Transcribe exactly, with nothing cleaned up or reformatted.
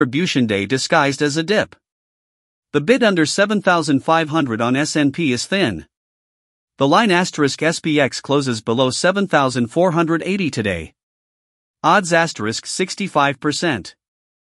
distribution day disguised as a dip. The bid under seven thousand five hundred on S and P is thin. The line asterisk S P X closes below seven thousand four hundred eighty today. Odds asterisk sixty-five percent.